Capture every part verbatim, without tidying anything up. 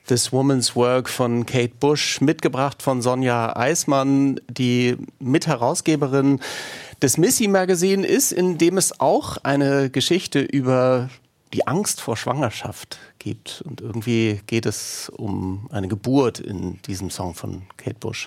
This Woman's Work von Kate Bush, mitgebracht von Sonja Eismann, die Mitherausgeberin des Missy Magazine ist, in dem es auch eine Geschichte über die Angst vor Schwangerschaft gibt. Und irgendwie geht es um eine Geburt in diesem Song von Kate Bush.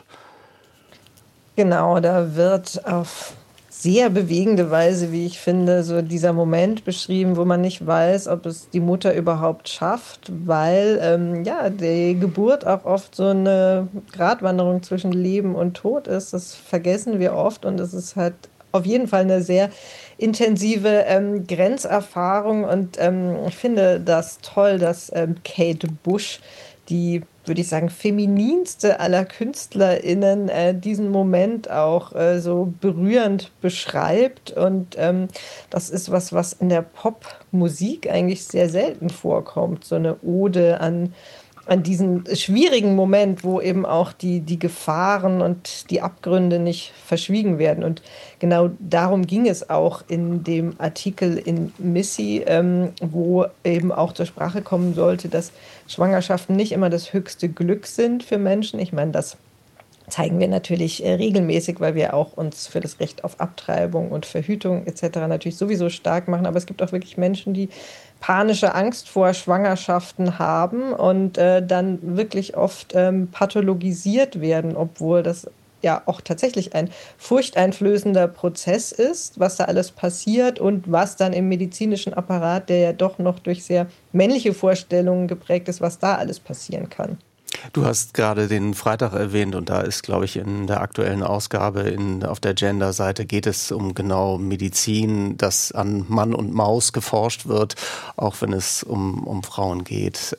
Genau, da wird auf sehr bewegende Weise, wie ich finde, so dieser Moment beschrieben, wo man nicht weiß, ob es die Mutter überhaupt schafft, weil ähm, ja, die Geburt auch oft so eine Gratwanderung zwischen Leben und Tod ist. Das vergessen wir oft und es ist halt auf jeden Fall eine sehr intensive ähm, Grenzerfahrung und ähm, ich finde das toll, dass ähm, Kate Bush, die, würde ich sagen, femininste aller KünstlerInnen, äh, diesen Moment auch äh, so berührend beschreibt. Und ähm, das ist was, was in der Popmusik eigentlich sehr selten vorkommt. So eine Ode an, an diesen schwierigen Moment, wo eben auch die, die Gefahren und die Abgründe nicht verschwiegen werden. Und genau darum ging es auch in dem Artikel in Missy, ähm, wo eben auch zur Sprache kommen sollte, dass Schwangerschaften nicht immer das höchste Glück sind für Menschen. Ich meine, das zeigen wir natürlich äh, regelmäßig, weil wir auch uns für das Recht auf Abtreibung und Verhütung et cetera natürlich sowieso stark machen. Aber es gibt auch wirklich Menschen, die panische Angst vor Schwangerschaften haben und äh, dann wirklich oft ähm, pathologisiert werden, obwohl das ja auch tatsächlich ein furchteinflößender Prozess ist, was da alles passiert und was dann im medizinischen Apparat, der ja doch noch durch sehr männliche Vorstellungen geprägt ist, was da alles passieren kann. Du hast gerade den Freitag erwähnt und da ist, glaube ich, in der aktuellen Ausgabe in, auf der Gender-Seite geht es um genau Medizin, dass an Mann und Maus geforscht wird, auch wenn es um, um Frauen geht.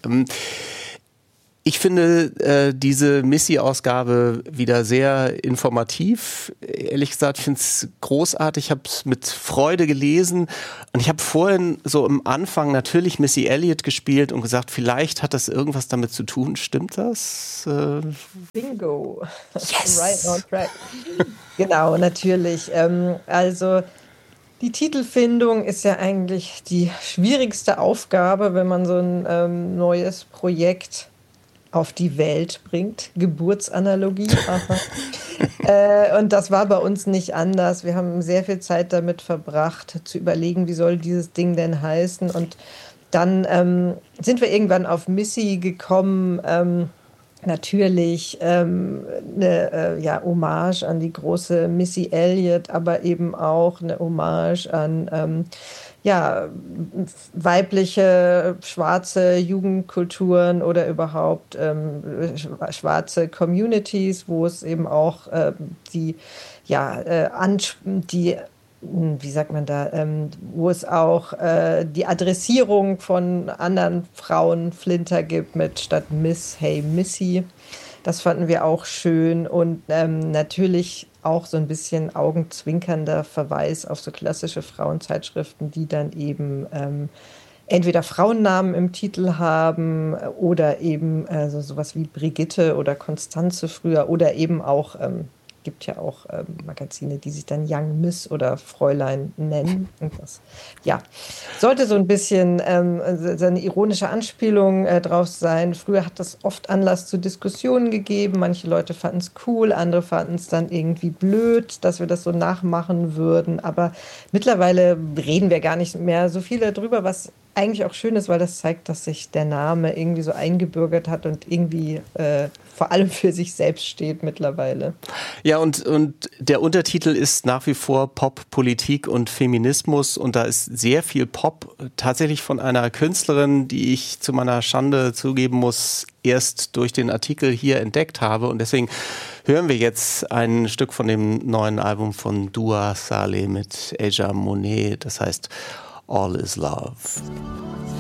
Ich finde äh, diese Missy-Ausgabe wieder sehr informativ. Ehrlich gesagt, ich finde es großartig. Ich habe es mit Freude gelesen. Und ich habe vorhin so am Anfang natürlich Missy Elliott gespielt und gesagt, vielleicht hat das irgendwas damit zu tun. Stimmt das? Äh Bingo. Yes. Right on track. Genau, natürlich. Ähm, also die Titelfindung ist ja eigentlich die schwierigste Aufgabe, wenn man so ein ähm, neues Projekt auf die Welt bringt. Geburtsanalogie. äh, und das war bei uns nicht anders. Wir haben sehr viel Zeit damit verbracht, zu überlegen, wie soll dieses Ding denn heißen. Und dann ähm, sind wir irgendwann auf Missy gekommen. Ähm, natürlich ähm, eine äh, ja, Hommage an die große Missy Elliott, aber eben auch eine Hommage an ähm, ja, weibliche, schwarze Jugendkulturen oder überhaupt ähm, schwarze Communities, wo es eben auch äh, die, ja, äh, die, wie sagt man da, ähm, wo es auch äh, die Adressierung von anderen Frauen Flinter gibt mit statt Miss, hey Missy. Das fanden wir auch schön und ähm, natürlich auch so ein bisschen augenzwinkernder Verweis auf so klassische Frauenzeitschriften, die dann eben ähm, entweder Frauennamen im Titel haben oder eben äh, so sowas wie Brigitte oder Konstanze früher oder eben auch ähm, gibt ja auch ähm, Magazine, die sich dann Young Miss oder Fräulein nennen. Und das, ja, sollte so ein bisschen ähm, so eine ironische Anspielung äh, drauf sein. Früher hat das oft Anlass zu Diskussionen gegeben. Manche Leute fanden es cool, andere fanden es dann irgendwie blöd, dass wir das so nachmachen würden. Aber mittlerweile reden wir gar nicht mehr so viel darüber, was eigentlich auch schön ist, weil das zeigt, dass sich der Name irgendwie so eingebürgert hat und irgendwie äh, vor allem für sich selbst steht mittlerweile. Ja, und, und der Untertitel ist nach wie vor Pop, Politik und Feminismus und da ist sehr viel Pop, tatsächlich von einer Künstlerin, die ich zu meiner Schande zugeben muss, erst durch den Artikel hier entdeckt habe und deswegen hören wir jetzt ein Stück von dem neuen Album von Dua Saleh mit Aja Monet, das heißt All is Love.